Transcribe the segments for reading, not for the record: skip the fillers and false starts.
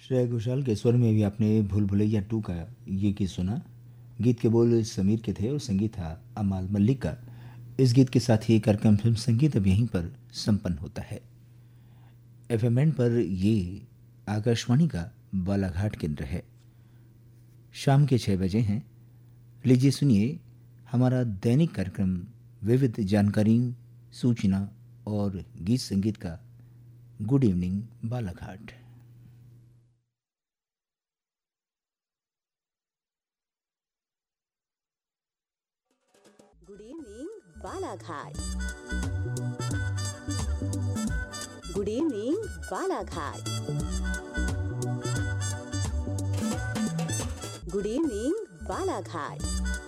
श्रेया घोषाल के स्वर में भी आपने भूल भुलैया 2 का ये गीत सुना। गीत के बोल समीर के थे और संगीत था अमाल मलिक का। इस गीत के साथ ही कार्यक्रम फिल्म संगीत अब यहीं पर संपन्न होता है। एफएम पर ये आकाशवाणी का बालाघाट केंद्र है। शाम के 6 बजे हैं। लीजिए सुनिए हमारा दैनिक कार्यक्रम विविध जानकारी, सूचना और गीत संगीत का good evening Balaghat. Good evening Balaghat. Good evening Balaghat. Good evening Balaghat.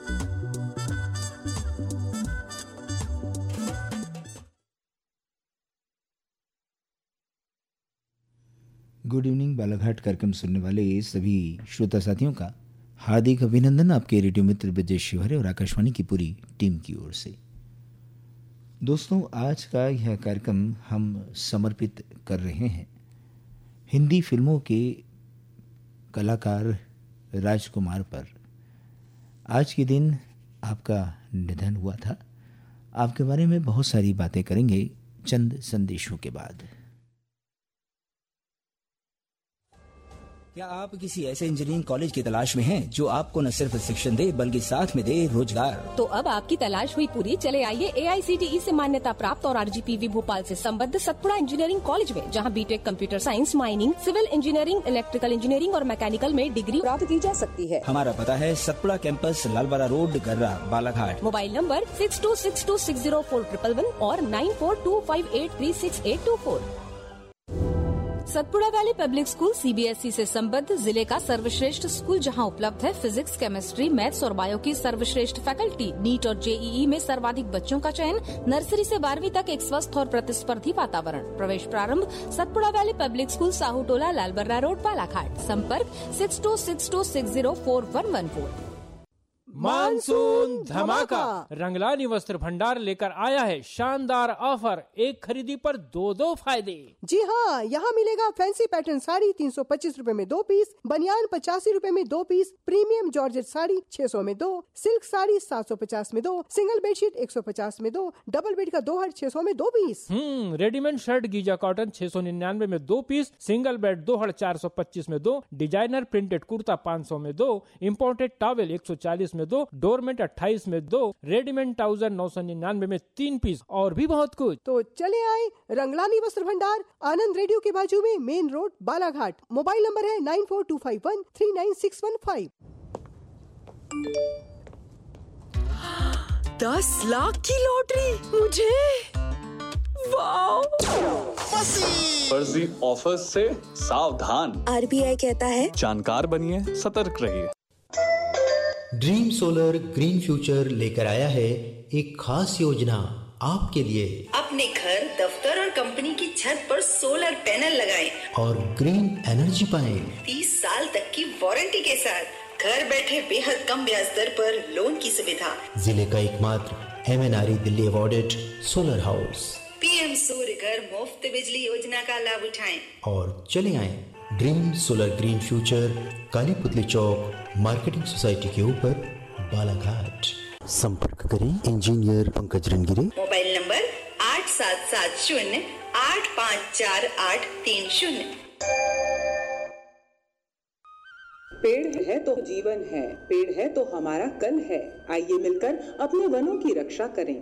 Good evening Balaghat कार्यक्रम सुनने वाले सभी श्रोता साथियों का हार्दिक अभिनंदन आपके रेडियो मित्र ब्रजेश शिवहरे और आकाशवाणी की पूरी टीम की ओर से। दोस्तों, आज का यह कार्यक्रम हम समर्पित कर रहे हैं हिंदी फिल्मों के कलाकार राजकुमार पर। आज के दिन आपका निधन हुआ था। आपके बारे में बहुत सारी बातें करेंगे चंद संदेशों के बाद। क्या आप किसी ऐसे इंजीनियरिंग कॉलेज की तलाश में हैं जो आपको न सिर्फ शिक्षण दे बल्कि साथ में दे रोजगार? तो अब आपकी तलाश हुई पूरी। चले आइए AICTE से मान्यता प्राप्त और RGPV भोपाल से संबद्ध सतपुड़ा इंजीनियरिंग कॉलेज में, जहां BTech computer science, mining, civil engineering, electrical engineering और मैकेनिकल में डिग्री प्राप्त की जा सकती है। हमारा पता है सतपुड़ा कैंपस, लालबारा रोड, गर्रा, बालाघाट। मोबाइल नंबर 6262604111 और 9425836824। Satpura valley public school CBSE से संबद्ध जिले का सर्वश्रेष्ठ स्कूल, जहां उपलब्ध है फिजिक्स, केमिस्ट्री, मैथ्स और बायो की सर्वश्रेष्ठ फैकल्टी। नीट और JEE में सर्वाधिक बच्चों का चयन। नर्सरी से 12वीं तक एक स्वस्थ और प्रतिस्पर्धी वातावरण। प्रवेश प्रारंभ Satpura valley public school, Sahu टोला, लालबर्रा रोड, बालाघाट। संपर्क 6262604114। मानसून धमाका रंगलानी वस्त्र भंडार लेकर आया है शानदार ऑफर। एक खरीदी पर 2 फायदे। जी हाँ, यहाँ मिलेगा फैंसी पैटर्न साड़ी 325 रूपए में 2 पीस, बनियान 85 रूपए में 2 पीस, प्रीमियम जॉर्जेट साड़ी 600 में 2, सिल्क साड़ी 750 में 2, सिंगल बेडशीट 150 में 2, डबल बेड का 2 हट 600 में 2 piece. Readymade shirt Giza cotton 699 में 2 पीस, सिंगल बेड 2 हट 425 में 2, डिजाइनर प्रिंटेड कुर्ता 500 में 2, इम्पोर्टेड टॉवेल 140 में 2, डोरमेट 28 में 2, रेडीमेड ट्राउजर 999 में 3 पीस और भी बहुत कुछ। तो चले आए रंगलानी वस्त्र भंडार, आनंद रेडियो के बाजू में, main road, Balaghat. Mobile number है 9425139615। 10 लाख की लॉटरी मुझे। वाओ! फर्जी ऑफर्स से सावधान। RBI कहता है जानकार बनिए, सतर्क रहिए। ड्रीम सोलर ग्रीन फ्यूचर लेकर आया है एक खास योजना आपके लिए। अपने घर, दफ्तर और कंपनी की छत पर सोलर पैनल लगाएं और ग्रीन एनर्जी पाएं। 30 साल तक की वारंटी के साथ घर बैठे बेहद कम ब्याज दर पर लोन की सुविधा। जिले का एकमात्र MNRE Delhi awarded solar house. PM सूर्य घर मुफ्त बिजली योजना का लाभ उठाएं और चले आए ड्रीम सोलर ग्रीन फ्यूचर, काली पुतली चौक, मार्केटिंग सोसाइटी के ऊपर, बालाघाट। संपर्क करें इंजीनियर पंकज रंगिरे। Mobile number 8770854830। पेड़ है तो जीवन है, पेड़ है तो हमारा कल है। आइए मिलकर अपने वनों की रक्षा करें।